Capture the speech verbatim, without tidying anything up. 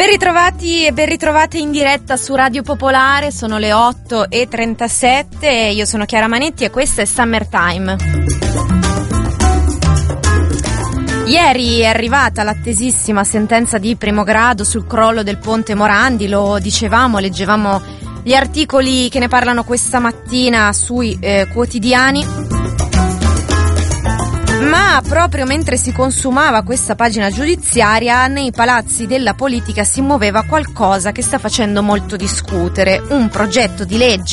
Ben ritrovati e ben ritrovate in diretta su Radio Popolare, sono le otto e trentasette, io sono Chiara Manetti e questa è Summertime. Ieri è arrivata l'attesissima sentenza di primo grado sul crollo del ponte Morandi, lo dicevamo, leggevamo gli articoli che ne parlano questa mattina sui eh, quotidiani. Ma proprio mentre si consumava questa pagina giudiziaria, nei palazzi della politica si muoveva qualcosa che sta facendo molto discutere, un progetto di legge